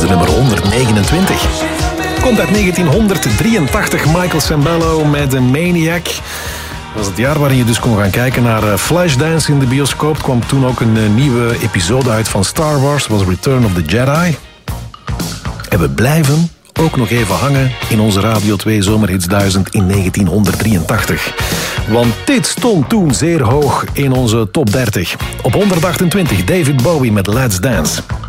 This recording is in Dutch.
de nummer 129. Komt uit 1983, Michael Sembello met The Maniac. Dat was het jaar waarin je dus kon gaan kijken naar Flashdance in de bioscoop. Er kwam toen ook een nieuwe episode uit van Star Wars. Dat was Return of the Jedi. En we blijven ook nog even hangen in onze Radio 2 Zomerhits 1000 in 1983. Want dit stond toen zeer hoog in onze top 30. Op 128 David Bowie met Let's Dance.